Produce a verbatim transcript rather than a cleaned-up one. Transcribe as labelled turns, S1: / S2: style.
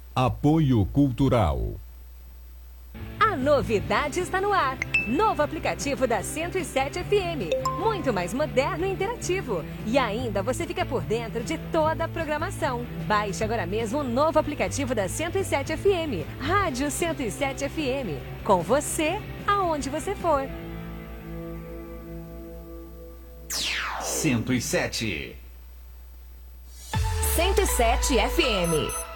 S1: Apoio Cultural.
S2: A novidade está no ar. Novo aplicativo da cento e sete F M. Muito mais moderno e interativo. E ainda você fica por dentro de toda a programação. Baixe agora mesmo o novo aplicativo da cento e sete F M. Rádio cento e sete F M. Com você, aonde você for.
S3: cento e sete.
S2: cento e sete F M.